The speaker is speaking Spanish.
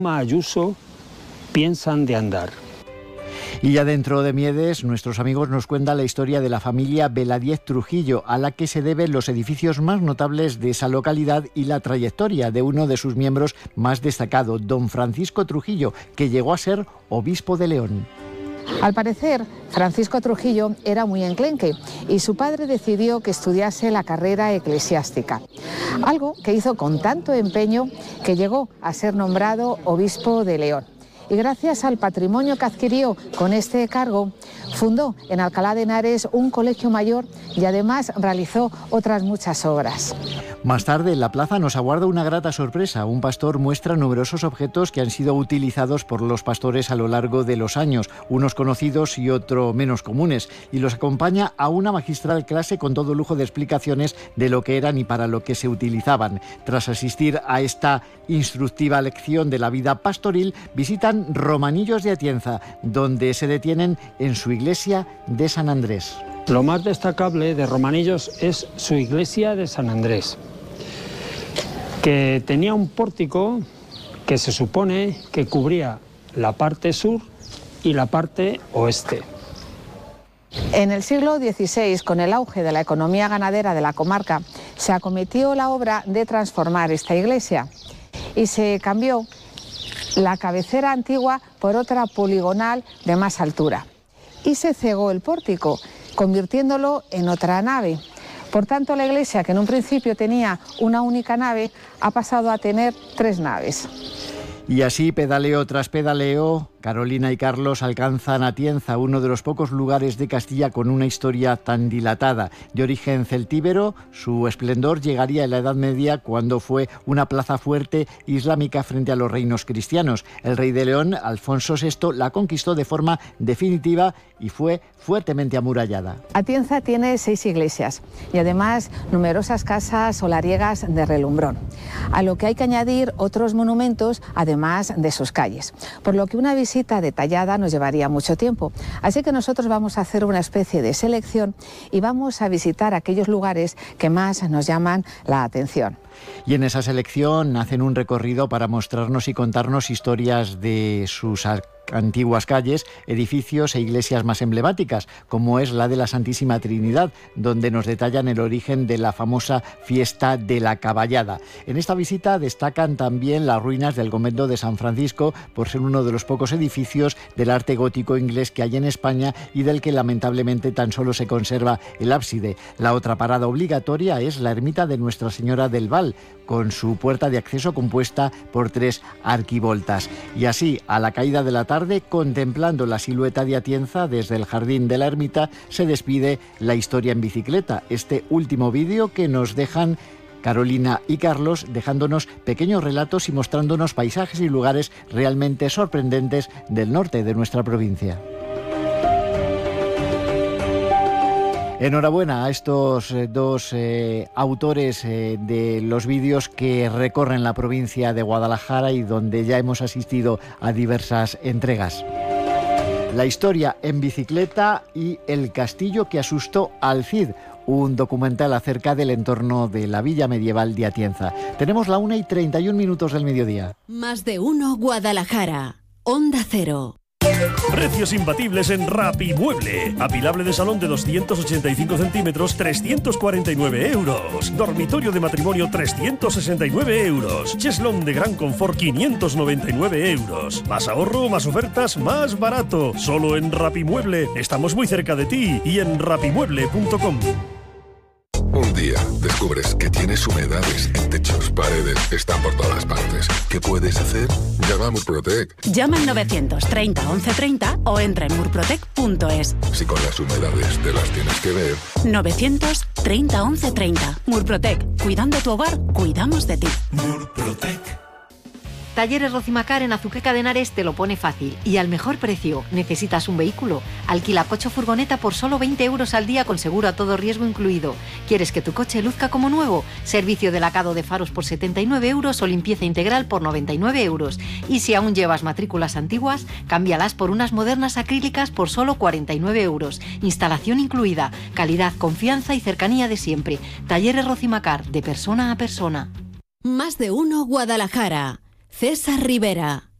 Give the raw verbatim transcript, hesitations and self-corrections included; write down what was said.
Ayuso piensan de andar. Y ya dentro de Miedes, nuestros amigos nos cuentan la historia de la familia Veladiez Trujillo, a la que se deben los edificios más notables de esa localidad y la trayectoria de uno de sus miembros más destacado, don Francisco Trujillo, que llegó a ser obispo de León. Al parecer, Francisco Trujillo era muy enclenque y su padre decidió que estudiase la carrera eclesiástica, algo que hizo con tanto empeño que llegó a ser nombrado obispo de León. Y gracias al patrimonio que adquirió con este cargo, fundó en Alcalá de Henares un colegio mayor y además realizó otras muchas obras. Más tarde, en la plaza nos aguarda una grata sorpresa. Un pastor muestra numerosos objetos que han sido utilizados por los pastores a lo largo de los años, unos conocidos y otros menos comunes, y los acompaña a una magistral clase con todo lujo de explicaciones de lo que eran y para lo que se utilizaban. Tras asistir a esta instructiva lección de la vida pastoril, visitan Romanillos de Atienza, donde se detienen en su iglesia de San Andrés. Lo más destacable de Romanillos es su iglesia de San Andrés, que tenía un pórtico que se supone que cubría la parte sur y la parte oeste. En el siglo dieciséis, con el auge de la economía ganadera de la comarca, se acometió la obra de transformar esta iglesia y se cambió la cabecera antigua por otra poligonal de más altura y se cegó el pórtico, convirtiéndolo en otra nave. Por tanto, la iglesia, que en un principio tenía una única nave, ha pasado a tener tres naves. Y así, pedaleo tras pedaleo, Carolina y Carlos alcanzan Atienza, uno de los pocos lugares de Castilla con una historia tan dilatada. De origen celtíbero, su esplendor llegaría en la Edad Media, cuando fue una plaza fuerte islámica frente a los reinos cristianos. El rey de León, Alfonso sexto, la conquistó de forma definitiva y fue fuertemente amurallada. Atienza tiene seis iglesias y además numerosas casas solariegas de relumbrón, a lo que hay que añadir otros monumentos además de sus calles, por lo que una visita detallada nos llevaría mucho tiempo. Así que nosotros vamos a hacer una especie de selección y vamos a visitar aquellos lugares que más nos llaman la atención. Y en esa selección hacen un recorrido para mostrarnos y contarnos historias de sus antiguas calles, edificios e iglesias más emblemáticas, como es la de la Santísima Trinidad, donde nos detallan el origen de la famosa fiesta de la Caballada. En esta visita destacan también las ruinas del convento de San Francisco, por ser uno de los pocos edificios del arte gótico inglés que hay en España y del que lamentablemente tan solo se conserva el ábside. La otra parada obligatoria es la ermita de Nuestra Señora del Val, con su puerta de acceso compuesta por tres arquivoltas. Y así, a la caída de la tarde, contemplando la silueta de Atienza desde el jardín de la ermita, se despide la historia en bicicleta. Este último vídeo que nos dejan Carolina y Carlos, dejándonos pequeños relatos y mostrándonos paisajes y lugares realmente sorprendentes del norte de nuestra provincia. Enhorabuena a estos eh, dos eh, autores eh, de los vídeos que recorren la provincia de Guadalajara y donde ya hemos asistido a diversas entregas. La historia en bicicleta y el castillo que asustó al Cid, un documental acerca del entorno de la villa medieval de Atienza. Tenemos la una y treinta y un minutos del mediodía. Más de uno Guadalajara, Onda Cero. Precios imbatibles en Rapimueble. Apilable de salón de doscientos ochenta y cinco centímetros, trescientos cuarenta y nueve euros. Dormitorio de matrimonio, trescientos sesenta y nueve euros. Cheslón de gran confort, quinientos noventa y nueve euros. Más ahorro, más ofertas, más barato. Solo en Rapimueble. Estamos muy cerca de ti y en rapimueble punto com. Un día descubres que tienes humedades en techos, paredes, están por todas partes. ¿Qué puedes hacer? Llama a Murprotec. Llama al novecientos treinta once treinta o entra en murprotec punto es. Si con las humedades te las tienes que ver. novecientos treinta once treinta. Murprotec. Cuidando tu hogar, cuidamos de ti. Murprotec. Talleres Rocimacar en Azuqueca de Henares te lo pone fácil y al mejor precio. ¿Necesitas un vehículo? Alquila coche o furgoneta por solo veinte euros al día con seguro a todo riesgo incluido. ¿Quieres que tu coche luzca como nuevo? Servicio de lacado de faros por setenta y nueve euros o limpieza integral por noventa y nueve euros. Y si aún llevas matrículas antiguas, cámbialas por unas modernas acrílicas por solo cuarenta y nueve euros. Instalación incluida. Calidad, confianza y cercanía de siempre. Talleres Rocimacar, de persona a persona. Más de uno Guadalajara. César Rivera.